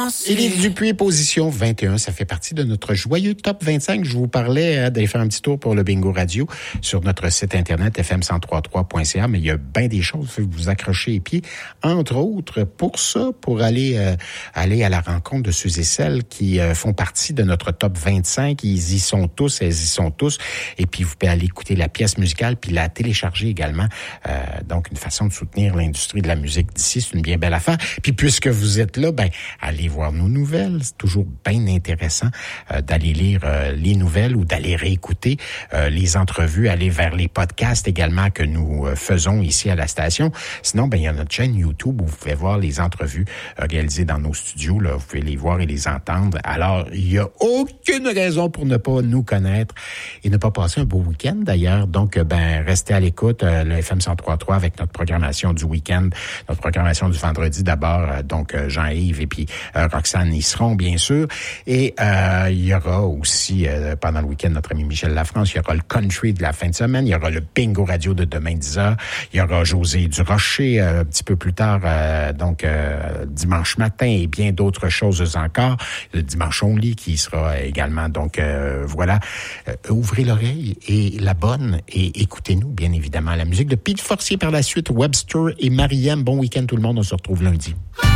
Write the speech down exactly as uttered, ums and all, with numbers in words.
danser. Élise Dupuis, position vingt et un. Ça fait partie de notre joyeux top vingt-cinq. Je vous parlais hein, d'aller faire un petit tour pour le Bingo Radio sur notre site internet f m cent trois trois point c a, mais il y a bien des choses. Vous vous accrocher les pieds. Entre autres, pour ça, pour aller, euh, aller à la rencontre de ceux et celles qui euh, font partie de notre top vingt-cinq. Ils y sont tous, elles y sont tous. Et puis, vous pouvez aller écouter la pièce musicale puis la télécharger également. Euh, donc, une façon de soutenir l'industrie de la musique d'ici. C'est une bien belle affaire. Puis, puisque vous êtes là, ben, allez voir nos nouvelles. C'est toujours bien intéressant euh, d'aller lire euh, les nouvelles ou d'aller réécouter euh, les entrevues, aller vers les podcasts également que nous euh, faisons ici à la station. Sinon, ben, il y a notre chaîne YouTube où vous pouvez voir les entrevues euh, réalisées dans nos studios. Là, vous pouvez les voir et les entendre. Alors, il n'y a aucune raison pour ne pas nous connaître et ne pas passer un beau week-end d'ailleurs. Donc, ben, restez à l'écoute, euh, le F M cent trois trois avec notre programmation du week-end, notre programmation du vendredi d'abord. Euh, donc, euh, Jean-Yves et puis euh, Roxane y seront, bien sûr. Et euh, il y aura aussi, euh, pendant le week-end, notre ami Michel Lafrance, il y aura le country de la fin de semaine, il y aura le bingo radio de demain dix heures, il y aura José Durocher euh, un petit peu plus tard, euh, donc euh, dimanche matin et bien d'autres choses encore. Le dimanche on lit qui sera également, donc euh, voilà. Euh, ouvrez l'oreille et la bonne et écoutez-nous, bien évidemment. La musique de Pete Forcier par la suite, Webster et Marianne. Bon week-end tout le monde, on se retrouve lundi.